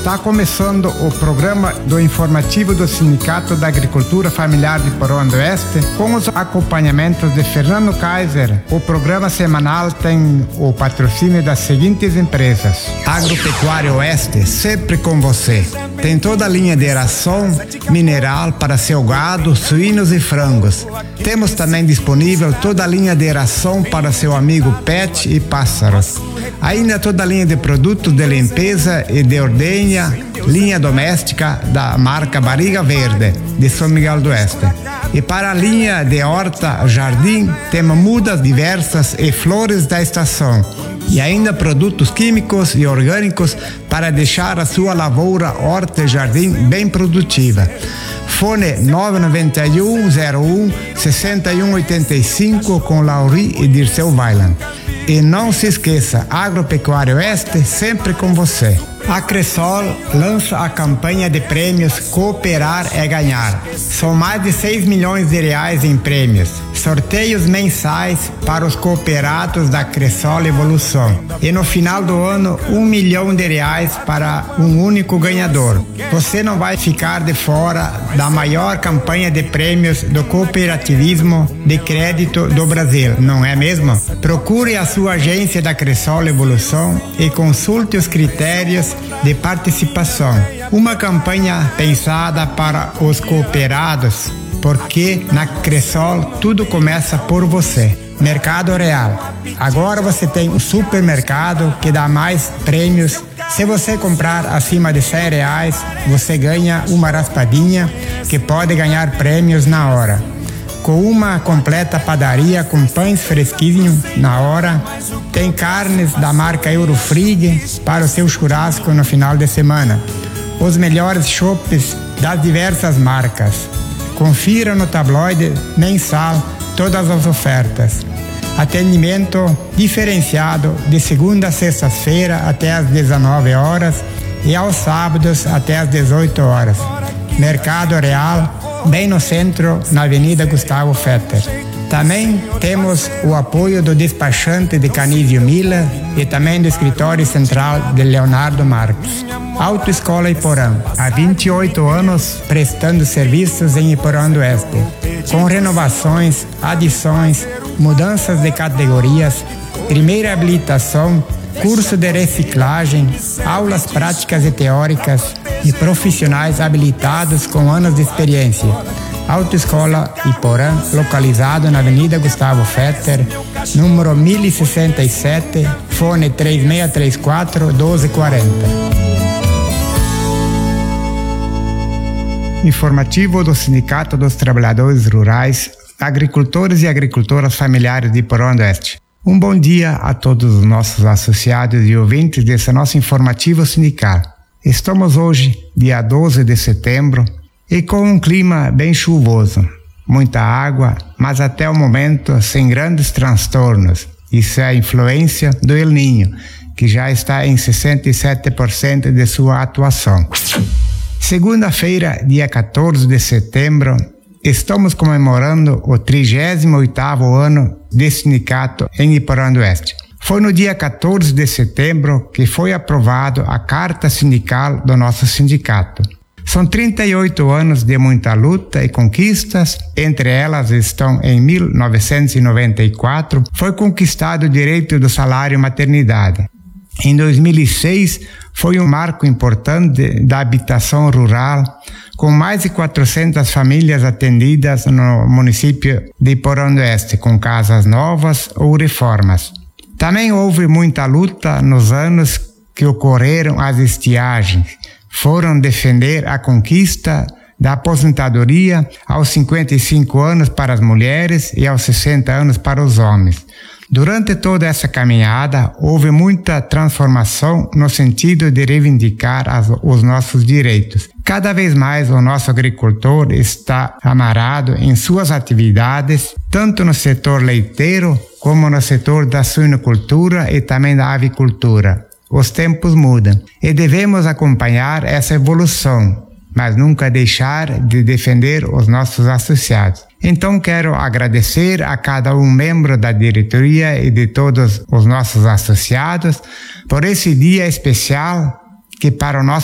Está começando o programa do informativo do Sindicato da Agricultura Familiar de Poroã do Oeste, com os acompanhamentos de Fernando Kaiser. O programa semanal tem o patrocínio das seguintes empresas: Agropecuária Oeste, sempre com você. Tem toda a linha de ração mineral para seu gado, suínos e frangos. Temos também disponível toda a linha de ração para seu amigo pet e pássaros. Ainda toda a linha de produtos de limpeza e de ordenha, linha doméstica da marca Barriga Verde, de São Miguel do Oeste. E para a linha de horta jardim, temos mudas diversas e flores da estação. E ainda produtos químicos e orgânicos para deixar a sua lavoura, horta e jardim bem produtiva. Fone 99101-6185 com Lauri e Dirceu Weiland. E não se esqueça, Agropecuária Oeste sempre com você. A Cressol lança a campanha de prêmios Cooperar é Ganhar. São mais de 6 milhões de reais em prêmios. Sorteios mensais para os cooperados da Cressol Evolução. E no final do ano, 1 milhão de reais para um único ganhador. Você não vai ficar de fora da maior campanha de prêmios do cooperativismo de crédito do Brasil, não é mesmo? Procure a sua agência da Cressol Evolução e consulte os critérios de participação. Uma campanha pensada para os cooperados, porque na Cressol tudo começa por você. Mercado Real. Agora você tem um supermercado que dá mais prêmios. Se você comprar acima de R$100, você ganha uma raspadinha que pode ganhar prêmios na hora. Com uma completa padaria com pães fresquinhos na hora. Tem carnes da marca Eurofrig para o seu churrasco no final de semana. Os melhores chopes das diversas marcas. Confira no tabloide mensal todas as ofertas. Atendimento diferenciado de segunda a sexta-feira até às 19 horas e aos sábados até às 18 horas. Mercado Real, bem no centro, na Avenida Gustavo Fetter. Também temos o apoio do despachante de Canísio Miller e também do escritório central de Leonardo Marcos. Autoescola Iporã, há 28 anos prestando serviços em Iporã do Oeste, com renovações, adições, mudanças de categorias, primeira habilitação, curso de reciclagem, aulas práticas e teóricas e profissionais habilitados com anos de experiência. Autoescola Iporã, localizado na Avenida Gustavo Fetter, número 1067, fone 3634-1240. Informativo do Sindicato dos Trabalhadores Rurais, Agricultores e Agricultoras Familiares de Iporã do Oeste. Um bom dia a todos os nossos associados e ouvintes desse nosso informativo sindical. Estamos hoje, dia 12 de setembro, e com um clima bem chuvoso, muita água, mas até o momento sem grandes transtornos. Isso é a influência do El Niño, que já está em 67% de sua atuação. Segunda-feira, dia 14 de setembro, estamos comemorando o 38º ano de sindicato em Iporã do Oeste. Foi no dia 14 de setembro que foi aprovado a carta sindical do nosso sindicato. São 38 anos de muita luta e conquistas, entre elas estão em 1994, foi conquistado o direito do salário maternidade. Em 2006, foi um marco importante da habitação rural, com mais de 400 famílias atendidas no município de Iporã do Oeste, com casas novas ou reformas. Também houve muita luta nos anos que ocorreram as estiagens. Foram defender a conquista da aposentadoria aos 55 anos para as mulheres e aos 60 anos para os homens. Durante toda essa caminhada, houve muita transformação no sentido de reivindicar os nossos direitos. Cada vez mais o nosso agricultor está amarrado em suas atividades, tanto no setor leiteiro como no setor da suinocultura e também da avicultura. Os tempos mudam e devemos acompanhar essa evolução, mas nunca deixar de defender os nossos associados. Então quero agradecer a cada um membro da diretoria e de todos os nossos associados por esse dia especial que para o nosso